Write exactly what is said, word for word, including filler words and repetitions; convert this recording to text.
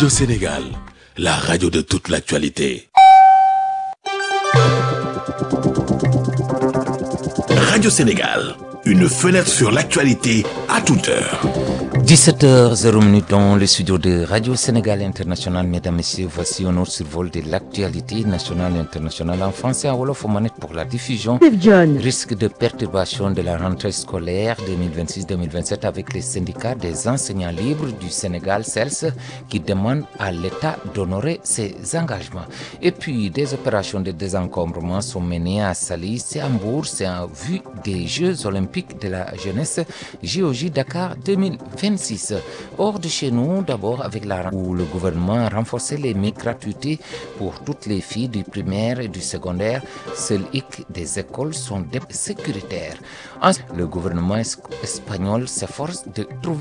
Radio Sénégal, la radio de toute l'actualité. Radio Sénégal, une fenêtre sur l'actualité à toute heure. dix-sept heures zéro dans le studio de Radio Sénégal International. Mesdames, Messieurs, voici un autre survol de l'actualité nationale et internationale en français en wolof manette pour la diffusion. Risque de perturbation de la rentrée scolaire deux mille vingt-six deux mille vingt-sept avec les syndicats des enseignants libres du Sénégal, C E L S, qui demandent à l'État d'honorer ses engagements. Et puis, des opérations de désencombrement sont menées à Saly, c'est à Mbour, c'est en vue des Jeux Olympiques de la jeunesse J O J Dakar deux mille vingt-six. Hors de chez nous, d'abord avec la où le gouvernement a renforcé les gratuités pour toutes les filles du primaire et du secondaire. Seuls hic des écoles sont sécuritaires. Ensuite, le gouvernement espagnol s'efforce de trouver